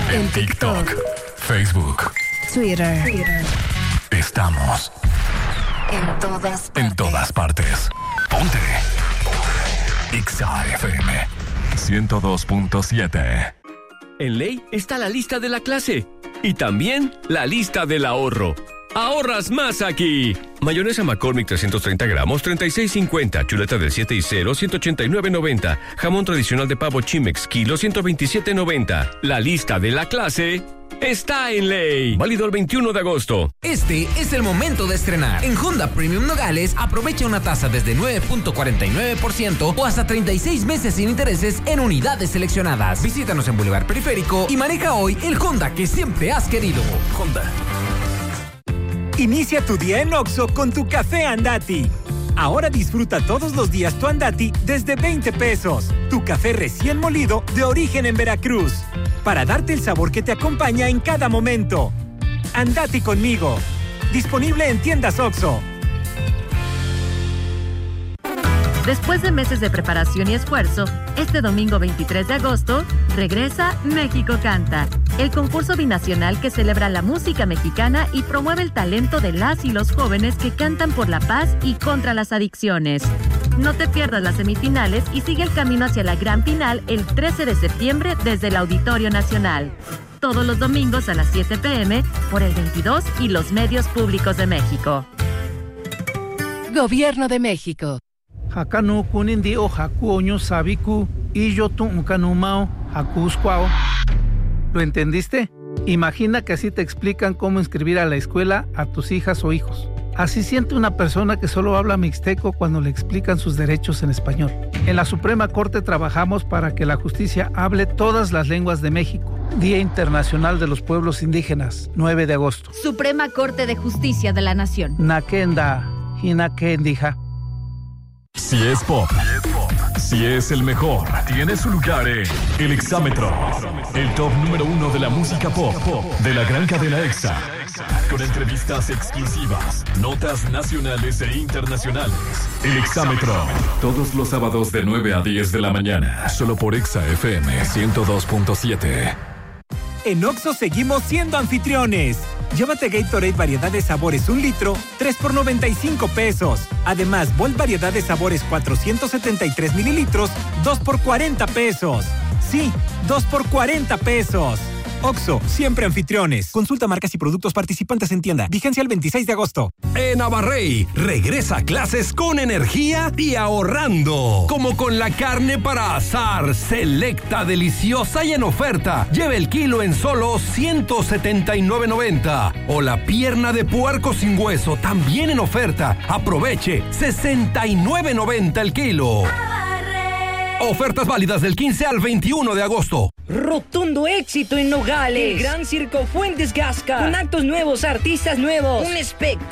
En TikTok, Facebook, Twitter. Estamos en todas partes. Ponte Exa FM 102.7. En Ley está la lista de la clase y también la lista del ahorro. ¡Ahorras más aquí! Mayonesa McCormick 330 gramos, 36.50. Chuleta del 7 y 0, 189.90. Jamón tradicional de pavo Chimex, kilo, 127.90. La lista de la clase está en Ley. Válido el 21 de agosto. Este es el momento de estrenar. En Honda Premium Nogales, aprovecha una tasa desde 9.49% o hasta 36 meses sin intereses en unidades seleccionadas. Visítanos en Boulevard Periférico y maneja hoy el Honda que siempre has querido. Honda. Inicia tu día en Oxxo con tu café Andati. Ahora disfruta todos los días tu Andati desde 20 pesos. Tu café recién molido de origen en Veracruz. Para darte el sabor que te acompaña en cada momento. Andati conmigo. Disponible en tiendas Oxxo. Después de meses de preparación y esfuerzo, este domingo 23 de agosto, regresa México Canta, el concurso binacional que celebra la música mexicana y promueve el talento de las y los jóvenes que cantan por la paz y contra las adicciones. No te pierdas las semifinales y sigue el camino hacia la gran final el 13 de septiembre desde el Auditorio Nacional. Todos los domingos a las 7 p.m. por el 22 y los medios públicos de México. Gobierno de México. Hakanu kunindi o haku oño sabiku y yo tu kanumao hakuskwao. ¿Lo entendiste? Imagina que así te explican cómo inscribir a la escuela a tus hijas o hijos. Así siente una persona que solo habla mixteco cuando le explican sus derechos en español. En la Suprema Corte trabajamos para que la justicia hable todas las lenguas de México. Día Internacional de los Pueblos Indígenas, 9 de agosto. Suprema Corte de Justicia de la Nación. Nakenda, hinakendija. Si es pop, si es el mejor, tiene su lugar en El Exámetro, el top número 1 de la música pop de la gran cadena Exa, con entrevistas exclusivas, notas nacionales e internacionales. El Exámetro, todos los sábados de 9 a 10 de la mañana, solo por Exa FM 102.7. En Oxxo seguimos siendo anfitriones. Llévate Gatorade variedad de sabores 1 litro, 3 por 95 pesos. Además, Volt variedad de sabores 473 mililitros, 2 por 40 pesos. Sí, 2 por 40 pesos. Oxxo, siempre anfitriones. Consulta marcas y productos participantes en tienda. Vigencia el 26 de agosto. En Abarrey, regresa a clases con energía y ahorrando. Como con la carne para asar, selecta, deliciosa y en oferta. Lleve el kilo en solo 179.90. O la pierna de puerco sin hueso, también en oferta. Aproveche, 69.90 el kilo. Ofertas válidas del 15 al 21 de agosto. Rotundo éxito en Nogales. El Gran Circo Fuentes Gasca. Con actos nuevos, artistas nuevos. Un espectáculo